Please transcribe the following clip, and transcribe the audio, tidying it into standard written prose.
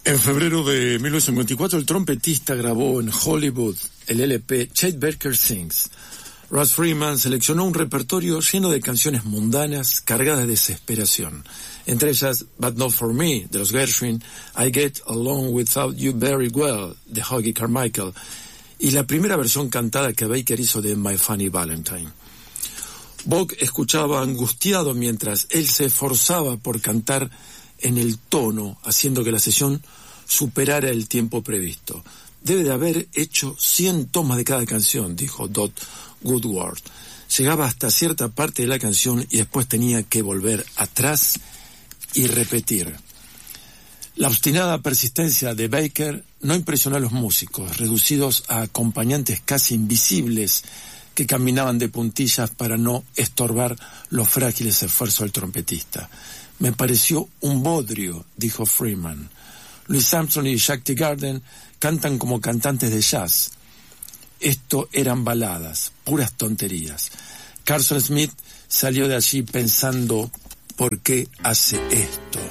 En febrero de 1954, el trompetista grabó en Hollywood el LP Chet Baker Sings. Russ Freeman seleccionó un repertorio lleno de canciones mundanas cargadas de desesperación. Entre ellas, But Not For Me, de los Gershwin, I Get Along Without You Very Well, de Hoagy Carmichael, y la primera versión cantada que Baker hizo de My Funny Valentine. Bock escuchaba angustiado mientras él se esforzaba por cantar en el tono, haciendo que la sesión superara el tiempo previsto. Debe de haber hecho 100 tomas de cada canción, dijo Dot Woodward. Llegaba hasta cierta parte de la canción y después tenía que volver atrás y repetir. La obstinada persistencia de Baker no impresionó a los músicos, reducidos a acompañantes casi invisibles que caminaban de puntillas para no estorbar los frágiles esfuerzos del trompetista. Me pareció un bodrio, dijo Freeman. Louis Armstrong y Jack Teagarden cantan como cantantes de jazz. Esto eran baladas, puras tonterías. Carson Smith salió de allí pensando, ¿por qué hace esto?